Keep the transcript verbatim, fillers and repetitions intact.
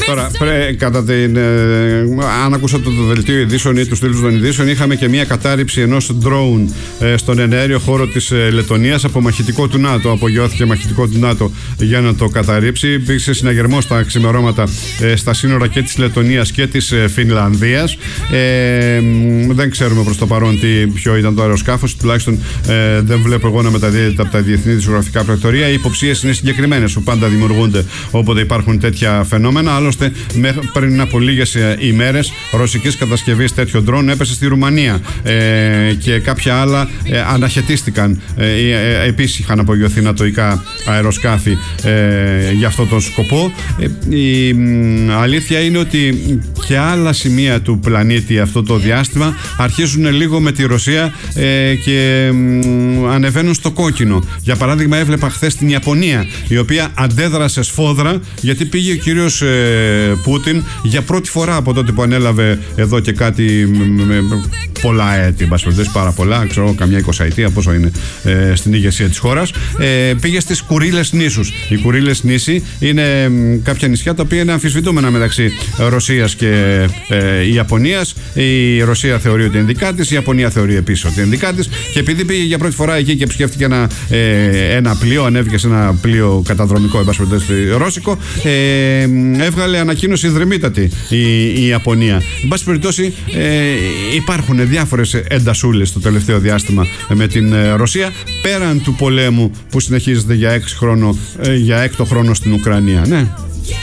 Τώρα, πρέ, κατά την. Ε, αν ακούσατε το δελτίο ειδήσεων ή του τίτλου των ειδήσεων, είχαμε και μια κατάρριψη ενός drone ε, στον εναέριο χώρο της ε, Λετωνίας από μαχητικό του ΝΑΤΟ. Απογειώθηκε μαχητικό του ΝΑΤΟ για να το καταρρίψει. Υπήρξε συναγερμό στα ξημερώματα ε, στα σύνορα και της Λετωνίας και της ε, Φινλανδίας. Ε, δεν ξέρουμε προς το παρόν τι, ποιο ήταν το αεροσκάφος. Τουλάχιστον ε, δεν βλέπω εγώ να μεταδίδεται από τα διεθνή δισογραφικά πρακτορία. Οι υποψίες είναι συγκεκριμένες που πάντα δημιουργούνται όποτε υπάρχουν τέτοια φαινόμενα. Άλλωστε, πριν από λίγες ημέρες, ρωσικής κατασκευής τέτοιο ντρόν έπεσε στη Ρουμανία ε, και κάποια άλλα ε, αναχαιτίστηκαν. Ε, ε, επίσης είχαν απογειωθεί νατοϊκά αεροσκάφη ε, για αυτόν τον σκοπό. Ε, η ε, αλήθεια είναι ότι και άλλα σημεία του πλανήτη αυτό το διάστημα αρχίζουν λίγο με τη Ρωσία ε, και ε, ανεβαίνουν στο κόκκινο. Για παράδειγμα, έβλεπα χθες την Ιαπωνία, η οποία αντέδρασε σφόδρα γιατί πήγε ο κύριος ε, Πούτιν για πρώτη φορά από τότε που ανέλαβε εδώ και κάτι με πολλά έτη, πάρα πολλά, ξέρω καμιά εικοσαετία πόσο είναι ε, στην ηγεσία της χώρας, ε, πήγε στις Κουρίλες νήσους. Οι Κουρίλες νήσοι είναι ε, κάποια νησιά τα οποία είναι αμφισβητούμενα μεταξύ Ρωσίας και ε, Ιαπωνίας. Η Ρωσία θεωρεί ότι είναι δικά της, η Ιαπωνία θεωρεί επίσης ότι είναι δικά της, και επειδή πήγε για πρώτη φορά εκεί και επισκέφτηκε ένα, ε, ένα πλοίο, ανέβηκε σε ένα πλοίο καταδρομικό ρώσικο, ε, έβγαλε ανακοίνωση ιδρυμήτατη η, η Ιαπωνία. Εν πάση περιπτώσει, ε, υπάρχουν διάφορες εντασούλες το τελευταίο διάστημα με την Ρωσία, πέραν του πολέμου που συνεχίζεται για, έξι χρόνο, ε, για έκτο χρόνο στην Ουκρανία. Ναι.